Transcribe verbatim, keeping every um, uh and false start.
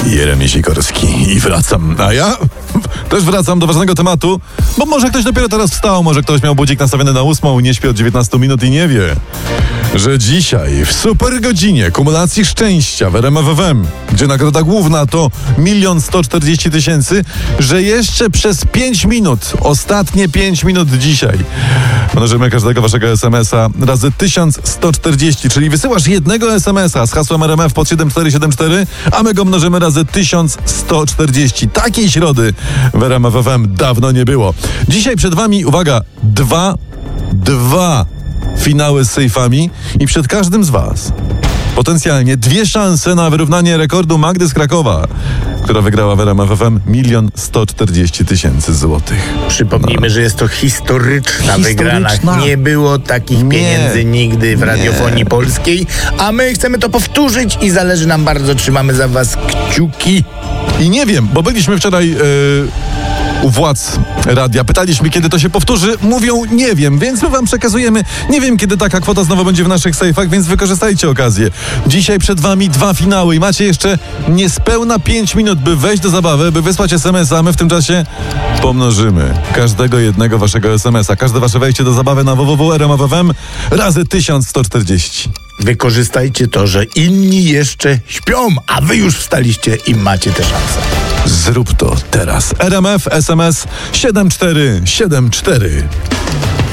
Jeremy Sikorski i wracam. A ja też wracam do ważnego tematu, bo może ktoś dopiero teraz wstał, może ktoś miał budzik nastawiony na ósmą, nie śpi od dziewiętnastu minut i nie wie, że dzisiaj w super godzinie kumulacji szczęścia w R M F F M, gdzie nagroda główna to milion sto czterdzieści tysięcy, że jeszcze przez pięć minut, ostatnie pięć minut dzisiaj, mnożymy każdego waszego es em es a razy tysiąc sto czterdzieści, czyli wysyłasz jednego es em es a z hasłem R M F pod siedem cztery siedem cztery, a my go mnożymy razy tysiąc sto czterdzieści. Takiej środy w R M F F M dawno nie było. Dzisiaj przed wami, uwaga, dwa, dwa finały z sejfami i przed każdym z was potencjalnie dwie szanse na wyrównanie rekordu Magdy z Krakowa, która wygrała w R M F F M milion sto czterdzieści tysięcy złotych. Przypomnijmy, no. że jest to historyczna, historyczna wygrana. Nie było takich nie, pieniędzy nigdy w radiofonii nie. polskiej, a my chcemy to powtórzyć i zależy nam bardzo, trzymamy za was kciuki. I nie wiem, bo byliśmy wczoraj... Yy... u władz radia. Pytaliśmy, kiedy to się powtórzy. Mówią, nie wiem, więc my wam przekazujemy. Nie wiem, kiedy taka kwota znowu będzie w naszych sejfach, więc wykorzystajcie okazję. Dzisiaj przed wami dwa finały i macie jeszcze niespełna pięć minut, by wejść do zabawy, by wysłać es em es a. My w tym czasie pomnożymy każdego jednego waszego es em es a. Każde wasze wejście do zabawy na w w w kropka r m f f m razy tysiąc sto czterdzieści. Wykorzystajcie to, że inni jeszcze śpią, a wy już wstaliście i macie tę szansę. Zrób to teraz. R M F S M S siedem cztery siedem cztery.